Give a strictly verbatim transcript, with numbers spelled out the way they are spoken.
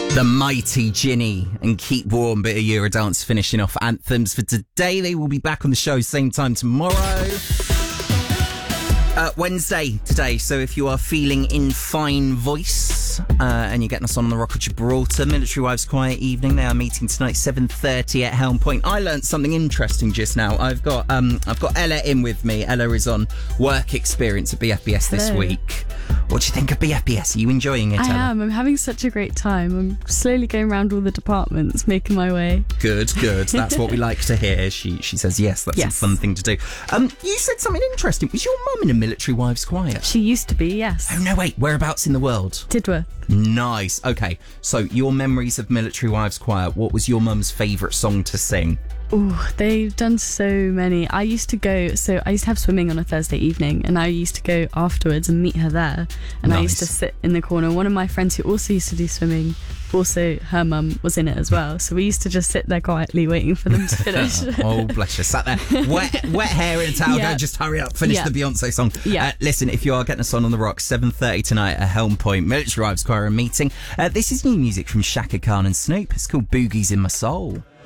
The mighty Ginny and Keep Warm, bit of Eurodance finishing off anthems for today. They will be back on the show same time tomorrow. Uh, Wednesday today, so if you are feeling in fine voice uh, and you're getting us on the Rock of Gibraltar, Military Wives Choir evening, they are meeting tonight seven thirty at Helm Point. I learnt something interesting just now. I've got um, I've got Ella in with me. Ella is on work experience at B F B S this Hello. week. What do you think of B F B S? Are you enjoying it, I Ella? am. I'm having such a great time. I'm slowly going around all the departments, making my way. Good, good. That's what we like to hear. She she says yes, that's Yes. a fun thing to do. Um, you said something interesting. Was your mum in a Military Wives Choir? She used to be, yes. Oh no, wait. Whereabouts in the world? Tidworth. Nice. Okay, so your memories of Military Wives Choir. What was your mum's favourite song to sing? Oh, they've done so many. I used to go, so I used to have swimming on a Thursday evening, and I used to go afterwards and meet her there. And I used to Nice. sit in the corner. One of my friends who also used to do swimming, also her mum was in it as well. So we used to just sit there quietly waiting for them to finish. Oh, bless you. Sat there, wet, wet hair in a towel, Yeah. go, just hurry up, finish Yeah. the Beyonce song. Yeah. Uh, listen, if you are getting us on on the Rock, seven thirty tonight at Helm Point, Military Wives Choir meeting. Uh, this is new music from Shaka Khan and Snoop. It's called Boogies in My Soul.